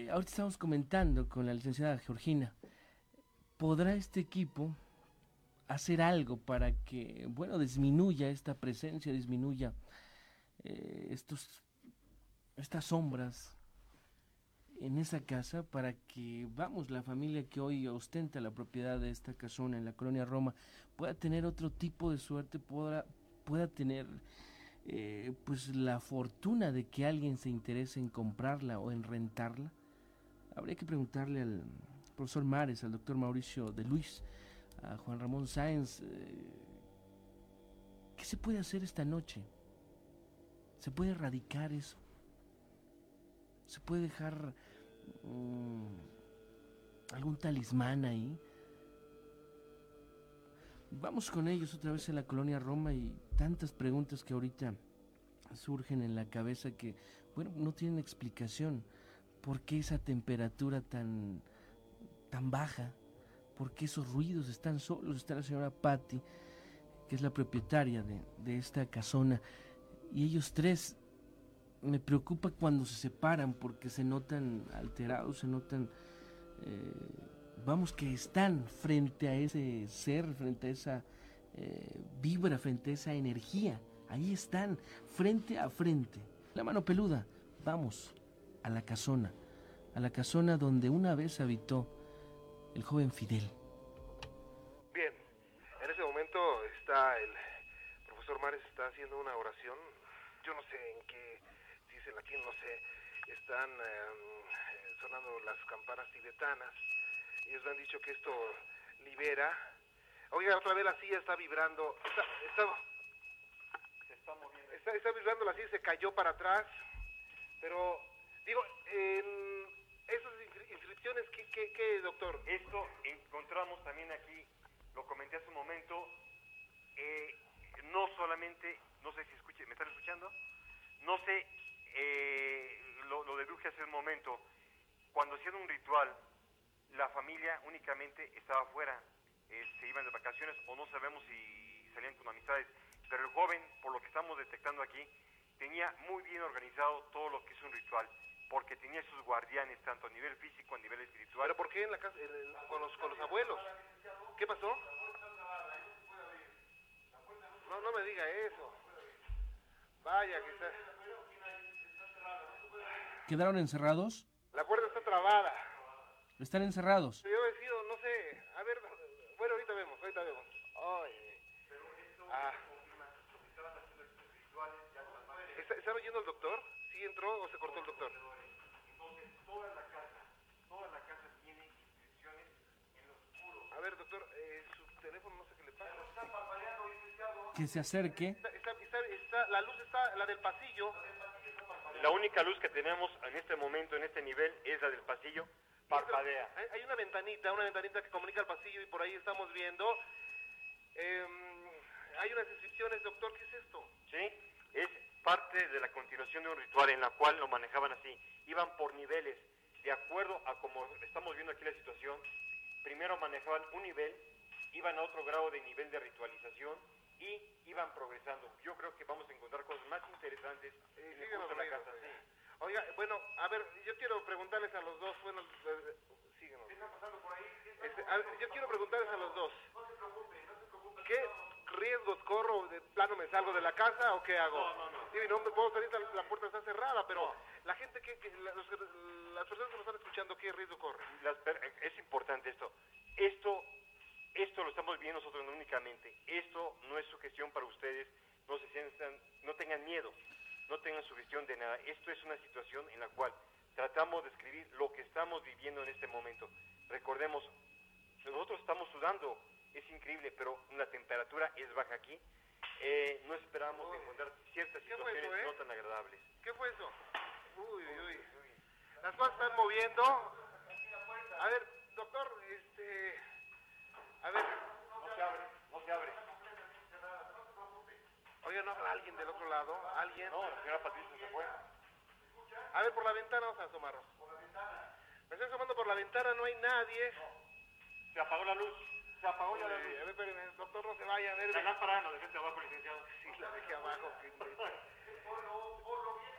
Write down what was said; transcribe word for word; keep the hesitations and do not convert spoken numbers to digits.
Eh, ahorita estamos comentando con la licenciada Georgina, ¿podrá este equipo hacer algo para que, bueno, disminuya esta presencia, disminuya eh, estos, estas sombras en esa casa para que, vamos, la familia que hoy ostenta la propiedad de esta casona en la colonia Roma pueda tener otro tipo de suerte, pueda, pueda tener eh, pues la fortuna de que alguien se interese en comprarla o en rentarla? Habría que preguntarle al profesor Mares, al doctor Mauricio de Luis, a Juan Ramón Sáenz, eh, ¿qué se puede hacer esta noche? ¿Se puede erradicar eso? ¿Se puede dejar um, algún talismán ahí? Vamos con ellos otra vez en la colonia Roma y tantas preguntas que ahorita surgen en la cabeza que, bueno, no tienen explicación. ¿Por qué esa temperatura tan, tan baja? ¿Por qué esos ruidos están solos? Está la señora Patty, que es la propietaria de, de esta casona, y ellos tres. Me preocupa cuando se separan porque se notan alterados, se notan, eh, vamos, que están frente a ese ser, frente a esa eh, vibra, frente a esa energía. Ahí están, frente a frente. La mano peluda, vamos a la casona, a la casona donde una vez habitó el joven Fidel. Bien, en ese momento está el profesor Mares, está haciendo una oración. Yo no sé en qué, si es en latín, no sé. Están eh, sonando las campanas tibetanas. Ellos me han dicho que esto libera. Oiga, otra vez la silla está vibrando. Está, está, Se está moviendo. Está, está vibrando la silla, se cayó para atrás. Pero, digo, en esas inscripciones, ¿qué, qué, qué, doctor? Esto encontramos también aquí, lo comenté hace un momento, eh, no solamente, no sé si escuche, ¿me están escuchando? No sé, eh, lo, lo deduje hace un momento, cuando hacían un ritual, la familia únicamente estaba afuera, eh, se iban de vacaciones o no sabemos si salían con amistades, pero el joven, por lo que estamos detectando aquí, tenía muy bien organizado todo lo que es un ritual, porque tenía sus guardianes, tanto a nivel físico, a nivel espiritual. ¿Pero por qué en la casa, en el, con, los, con los abuelos? ¿Qué pasó? No, no me diga eso. Vaya, que está... ¿Quedaron encerrados? La puerta está trabada. ¿Están encerrados? Yo he sido, no sé, a ver, bueno, ahorita vemos, ahorita vemos. Ay, ah. ¿Está, ¿Están oyendo el doctor? ¿Sí entró o se cortó el doctor? Entonces, toda la casa, toda la casa tiene inscripciones en lo oscuro. A ver, doctor, eh, su teléfono no sé qué le pasa. Está parpadeando, licenciado. Que se acerque. Está, está, está, está, la luz está, la del pasillo. La única luz que tenemos en este momento, en este nivel, es la del pasillo. Parpadea. Hay, hay una ventanita, una ventanita que comunica al pasillo y por ahí estamos viendo. Eh, hay unas inscripciones, doctor, ¿qué es esto? Sí, es parte de la continuación de un ritual en la cual lo manejaban así. Iban por niveles, de acuerdo a como estamos viendo aquí la situación. Primero manejaban un nivel, iban a otro grado de nivel de ritualización y iban progresando. Yo creo que vamos a encontrar cosas más interesantes Eh, en el curso de la casa. Sí. Oiga, bueno, a ver, yo quiero preguntarles a los dos, bueno, eh, síguenos. ¿Qué está pasando por ahí? Este, a ver, yo quiero preguntarles a los dos, No se preocupe, no se preocupe. ¿qué riesgos corro? ¿De plano me salgo de la casa o qué hago? No, no, no. Sí, no me puedo salir, la, la puerta está cerrada, pero la gente, que, que la- los, las personas que nos están escuchando, ¿qué riesgo corre? Las per- es importante esto. Esto, esto lo estamos viendo nosotros únicamente. Esto no es sugestión para ustedes. No se sientan, no tengan miedo, no tengan sugestión de nada. Esto es una situación en la cual tratamos de escribir lo que estamos viviendo en este momento. Recordemos, nosotros estamos sudando, es increíble, pero la temperatura es baja aquí. Eh, no esperamos Uy. encontrar ciertas ¿Qué fue situaciones eso, eh? no tan agradables. ¿Qué fue eso? Uy, uy, uy. Las cosas están moviendo. A ver, doctor, este... A ver, No se abre, no se abre. oiga, ¿no habla alguien del otro lado? ¿Alguien? No, la señora Patricia se fue. A ver, por la ventana vamos a asomarnos. Me estoy asomando por la ventana, no hay nadie. Se apagó la luz. Se apagó ya la Uy, luz. a ver, espérenme, doctor, no se vaya, a ver. La lámpara la dejé abajo, licenciado. Sí, la dejé abajo. que-